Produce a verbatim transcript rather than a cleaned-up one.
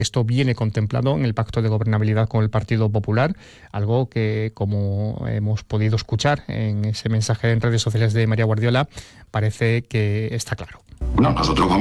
Esto viene contemplado en el pacto de gobernabilidad con el Partido Popular, algo que, como hemos podido escuchar en ese mensaje en redes sociales de María Guardiola, parece que está claro. No, nosotros vamos